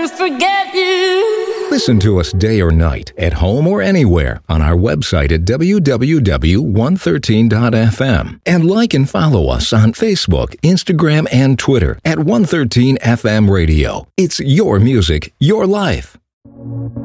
forget you. Listen to us day or night, at home or anywhere, on our website at www.113.fm. And like and follow us on Facebook, Instagram, and Twitter at 113 FM Radio. It's your music, your life.